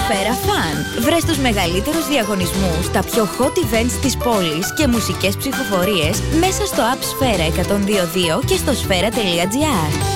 Sfera Fun. Βρες τους μεγαλύτερους διαγωνισμούς, τα πιο hot events της πόλης και μουσικές ψηφοφορίες μέσα στο app Sfera 102.2 και στο sfera.gr.